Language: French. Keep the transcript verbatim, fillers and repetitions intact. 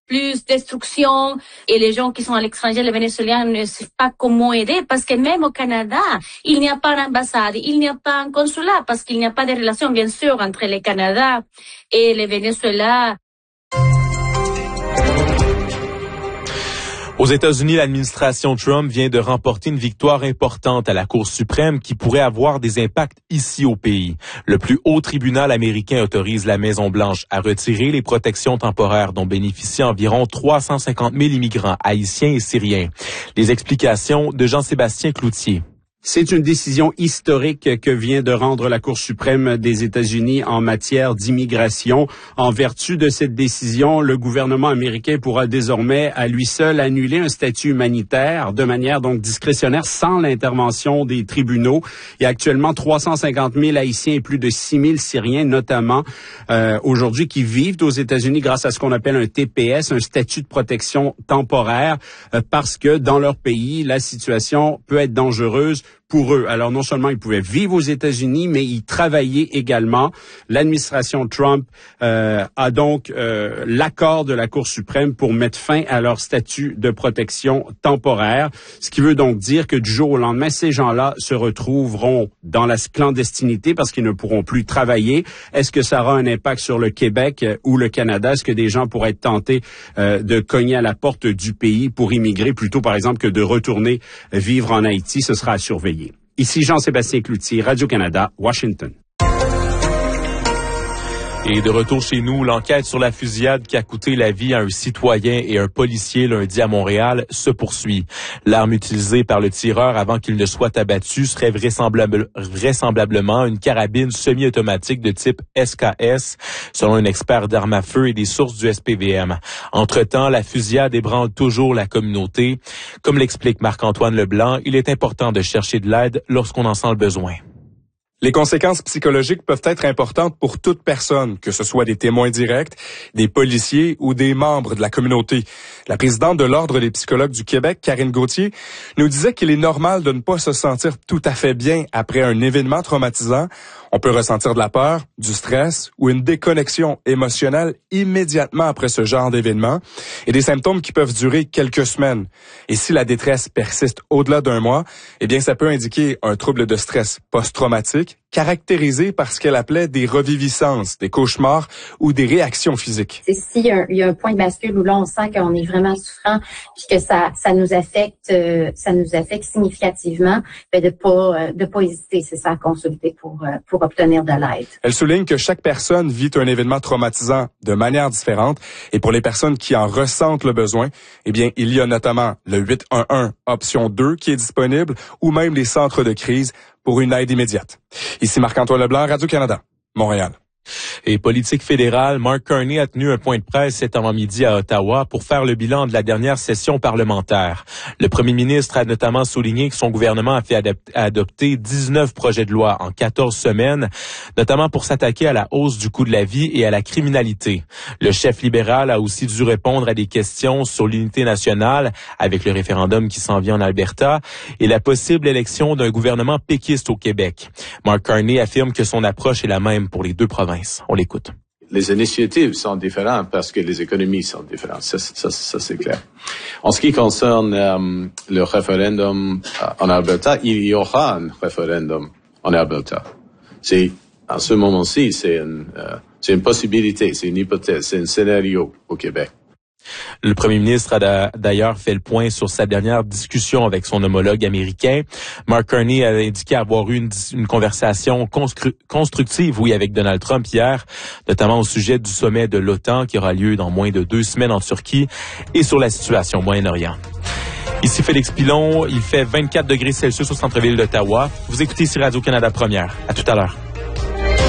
plus destruction et les gens qui sont à l'étranger, les Vénézuéliens, ne savent pas comment aider parce que même au Canada, il n'y a pas d'ambassade, il n'y a pas un consulat parce qu'il n'y a pas de relation, bien sûr, entre le Canada et le Venezuela. Aux États-Unis, l'administration Trump vient de remporter une victoire importante à la Cour suprême qui pourrait avoir des impacts ici au pays. Le plus haut tribunal américain autorise la Maison-Blanche à retirer les protections temporaires dont bénéficient environ trois cent cinquante mille immigrants haïtiens et syriens. Les explications de Jean-Sébastien Cloutier. C'est une décision historique que vient de rendre la Cour suprême des États-Unis en matière d'immigration. En vertu de cette décision, le gouvernement américain pourra désormais à lui seul annuler un statut humanitaire de manière donc discrétionnaire sans l'intervention des tribunaux. Il y a actuellement trois cent cinquante mille Haïtiens et plus de six mille Syriens notamment euh, aujourd'hui qui vivent aux États-Unis grâce à ce qu'on appelle un T P S, un statut de protection temporaire, euh, parce que dans leur pays, la situation peut être dangereuse pour eux. Alors, non seulement ils pouvaient vivre aux États-Unis, mais y travailler également. L'administration Trump euh, a donc euh, l'accord de la Cour suprême pour mettre fin à leur statut de protection temporaire, ce qui veut donc dire que du jour au lendemain, ces gens-là se retrouveront dans la clandestinité parce qu'ils ne pourront plus travailler. Est-ce que ça aura un impact sur le Québec euh, ou le Canada? Est-ce que des gens pourraient être tentés euh, de cogner à la porte du pays pour immigrer plutôt, par exemple, que de retourner vivre en Haïti? Ce sera à surveiller. Ici Jean-Sébastien Cloutier, Radio-Canada, Washington. Et de retour chez nous, l'enquête sur la fusillade qui a coûté la vie à un citoyen et un policier lundi à Montréal se poursuit. L'arme utilisée par le tireur avant qu'il ne soit abattu serait vraisemblable, vraisemblablement une carabine semi-automatique de type S K S, selon un expert d'armes à feu et des sources du S P V M. Entre-temps, la fusillade ébranle toujours la communauté. Comme l'explique Marc-Antoine Leblanc, il est important de chercher de l'aide lorsqu'on en sent le besoin. Les conséquences psychologiques peuvent être importantes pour toute personne, que ce soit des témoins directs, des policiers ou des membres de la communauté. La présidente de l'Ordre des psychologues du Québec, Karine Gauthier, nous disait qu'il est normal de ne pas se sentir tout à fait bien après un événement traumatisant. On peut ressentir de la peur, du stress ou une déconnexion émotionnelle immédiatement après ce genre d'événement et des symptômes qui peuvent durer quelques semaines. Et si la détresse persiste au-delà d'un mois, eh bien, ça peut indiquer un trouble de stress post-traumatique caractérisé par ce qu'elle appelait des reviviscences, des cauchemars ou des réactions physiques. C'est s'il y a un, il y a un point de bascule où là on sent qu'on est vraiment souffrant puis que ça ça nous affecte euh, ça nous affecte significativement, ben de pas euh, de pas hésiter, c'est ça, à consulter pour euh, pour obtenir de l'aide. Elle souligne que chaque personne vit un événement traumatisant de manière différente et pour les personnes qui en ressentent le besoin, eh bien il y a notamment le huit un un option deux qui est disponible ou même les centres de crise pour une aide immédiate. Ici Marc-Antoine Leblanc, Radio-Canada, Montréal. Et politique fédérale, Mark Carney a tenu un point de presse cet avant-midi à Ottawa pour faire le bilan de la dernière session parlementaire. Le premier ministre a notamment souligné que son gouvernement a fait adopter dix-neuf projets de loi en quatorze semaines, notamment pour s'attaquer à la hausse du coût de la vie et à la criminalité. Le chef libéral a aussi dû répondre à des questions sur l'unité nationale avec le référendum qui s'en vient en Alberta et la possible élection d'un gouvernement péquiste au Québec. Mark Carney affirme que son approche est la même pour les deux provinces. On l'écoute. Les initiatives sont différentes parce que les économies sont différentes. Ça, ça, ça c'est clair. En ce qui concerne euh, le référendum en Alberta, il y aura un référendum en Alberta. C'est, à ce moment-ci, c'est une, euh, c'est une possibilité, c'est une hypothèse, c'est un scénario au Québec. Le premier ministre a d'ailleurs fait le point sur sa dernière discussion avec son homologue américain. Mark Carney a indiqué avoir eu une, une conversation constru- constructive, oui, avec Donald Trump hier, notamment au sujet du sommet de l'OTAN qui aura lieu dans moins de deux semaines en Turquie et sur la situation au Moyen-Orient. Ici Félix Pilon, il fait vingt-quatre degrés Celsius au centre-ville d'Ottawa. Vous écoutez ici Radio-Canada Première. À tout à l'heure.